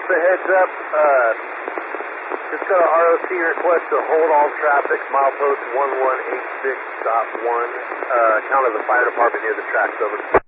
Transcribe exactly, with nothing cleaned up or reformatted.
just a heads up, uh, just got an R O C request to hold all traffic, milepost one one eight six dot one, uh, account of the fire department near the tracks, over.